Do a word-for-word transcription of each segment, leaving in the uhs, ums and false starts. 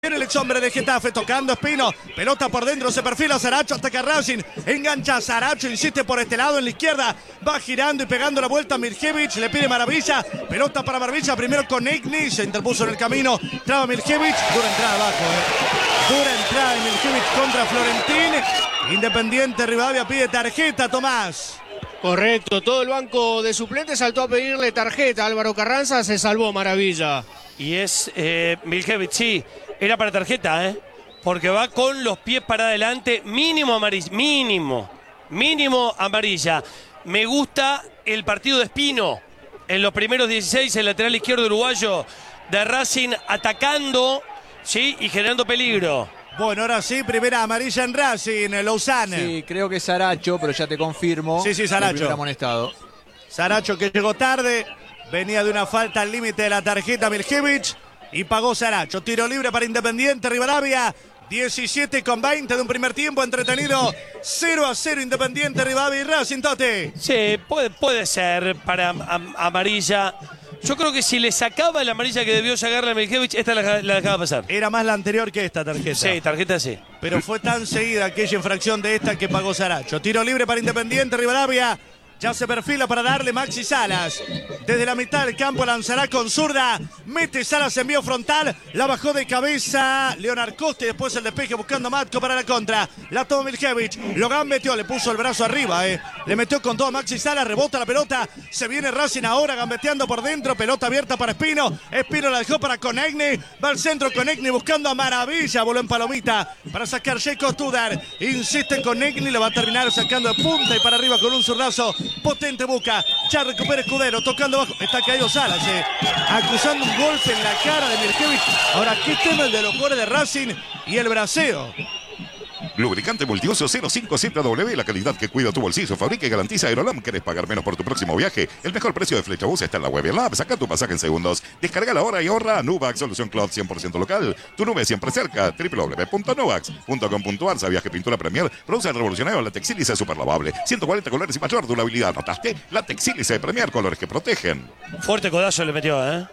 Viene el ex hombre de Getafe tocando Espino, pelota por dentro, se perfila Saracho, ataca Racing, engancha Saracho, insiste por este lado en la izquierda, va girando y pegando la vuelta a Miljevich, le pide Maravilla, pelota para Maravilla, primero con Egni, se interpuso en el camino, traba Miljevich, dura entrada abajo, eh. dura entrada de Miljevich contra Florentín, Independiente Rivadavia pide tarjeta, Tomás. Correcto, todo el banco de suplentes saltó a pedirle tarjeta, Álvaro Carranza se salvó Maravilla. Y es eh, Miljevich, sí, era para tarjeta, ¿eh? Porque va con los pies para adelante, mínimo amarilla, mínimo, mínimo amarilla. Me gusta el partido de Espino, en los primeros dieciséis, el lateral izquierdo uruguayo de Racing, atacando, ¿sí? Y generando peligro. Bueno, ahora sí, primera amarilla en Racing, Lousane. Sí, creo que es Saracho, pero ya te confirmo. Sí, sí, Saracho. El primer amonestado. Saracho que llegó tarde, venía de una falta al límite de la tarjeta Miljevich y pagó Saracho. Tiro libre para Independiente Rivadavia. diecisiete con veinte de un primer tiempo entretenido. cero a cero Independiente Rivadavia y Racing, Tote. Sí, puede, puede ser para am, amarilla. Yo creo que si le sacaba la amarilla que debió sacarle a Miljevich, esta la, la dejaba pasar. Era más la anterior que esta tarjeta. Sí, tarjeta sí. Pero fue tan seguida aquella infracción de esta que pagó Saracho. Tiro libre para Independiente Rivadavia. Ya se perfila para darle Maxi Salas. Desde la mitad del campo lanzará con zurda. Mete Salas, envío frontal. La bajó de cabeza Leonard Costa y después el despeje buscando a Matko para la contra. La toma Miljevich. Logan metió, le puso el brazo arriba. Eh. Le metió con todo a Maxi Salas. Rebota la pelota. Se viene Racing ahora gambeteando por dentro. Pelota abierta para Espino. Espino la dejó para Konechny. Va al centro Konechny buscando a Maravilla. Voló en palomita para sacar Jacob Tudor. Insiste Konechny. Le va a terminar sacando de punta y para arriba con un zurdazo. Potente Boca, ya recupera Escudero, tocando abajo, está caído Salas, eh. acusando un golpe en la cara de Miljevich. Ahora, ¿qué tema el de los jugadores de Racing y el braseo? Lubricante multiuso cero cinco Z W, la calidad que cuida tu bolsillo, fabrica y garantiza Aerolam. ¿Querés pagar menos por tu próximo viaje? El mejor precio de Flechabús está en la web y en la app. Saca tu pasaje en segundos. Descarga la hora y ahorra. Nuvax, solución cloud cien por ciento local. Tu nube siempre cerca. doble u doble u doble u punto nuvax punto com punto a r. Sabías que Pintura Premier produce el revolucionario látex sílice super lavable. ciento cuarenta colores y mayor durabilidad. ¿Notaste? Látex sílice de Premier, colores que protegen. Fuerte codazo le metió, ¿eh?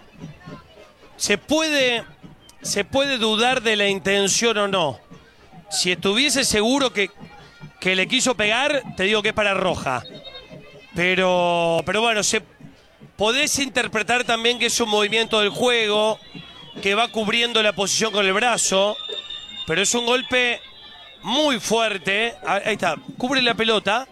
Se puede, se puede dudar de la intención o no. Si estuviese seguro que, que le quiso pegar, te digo que es para roja. Pero, pero bueno, se, podés interpretar también que es un movimiento del juego, que va cubriendo la posición con el brazo. Pero es un golpe muy fuerte. Ahí está, cubre la pelota.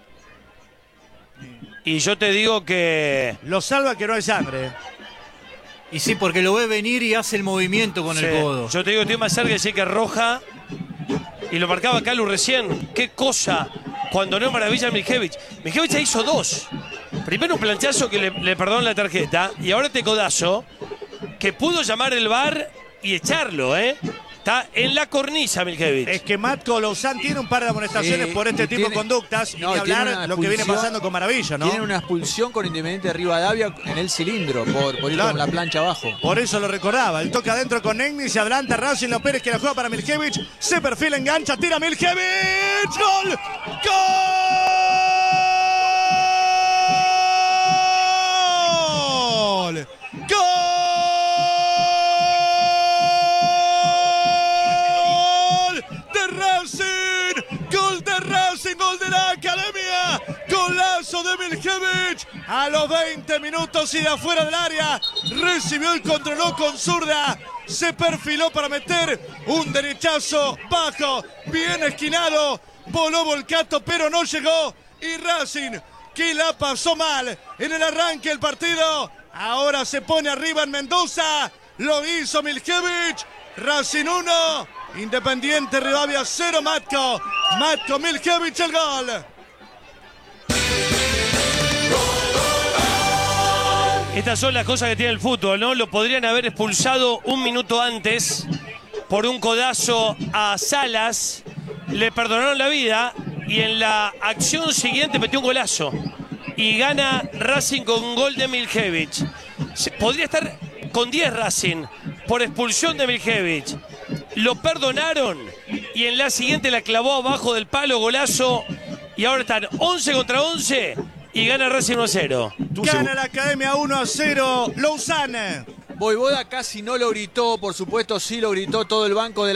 Y yo te digo que... Lo salva que no hay sangre. Y sí, porque lo ve venir y hace el movimiento con sí, el codo. Yo te digo que estoy más cerca de decir que es roja. Y lo marcaba Calu recién. Qué cosa. Cuando no Maravilla Miljevich. Miljevich ya hizo dos. Primero un planchazo que le, le perdonó la tarjeta. Y ahora este codazo. Que pudo llamar el V A R y echarlo, ¿eh? Está en la cornisa Miljevich. Es que Matko Lousane tiene un par de amonestaciones Sí, por este tipo tiene, de conductas. no, y ni hablar lo que viene pasando con Maravilla, ¿no? Tiene una expulsión con Independiente de Rivadavia en el cilindro por, por ir Claro. con la plancha abajo. Por eso lo recordaba. El toque adentro con Egni, se adelanta Racing López que la juega para Miljevich. Se perfila, engancha, tira Miljevich. ¡Gol! ¡Gol! ¡Gol! Gol de Racing, gol de la Academia, golazo de Miljevich a los veinte minutos y de afuera del área, recibió y controló con zurda, se perfiló para meter un derechazo bajo, bien esquinado, voló Volcato pero no llegó y Racing que la pasó mal en el arranque del partido, ahora se pone arriba en Mendoza, lo hizo Miljevich, Racing uno, Independiente Rivadavia cero, Matko. Matko Miljevich el gol. Estas son las cosas que tiene el fútbol, ¿no? Lo podrían haber expulsado un minuto antes por un codazo a Salas. Le perdonaron la vida y en la acción siguiente metió un golazo. Y gana Racing con un gol de Miljevich. Podría estar con diez Racing por expulsión de Miljevich. Lo perdonaron y en la siguiente la clavó abajo del palo, golazo. Y ahora están once contra once y gana Racing uno a cero. Gana la Academia uno a cero. Lousane. Voivoda casi no lo gritó, por supuesto sí lo gritó todo el banco de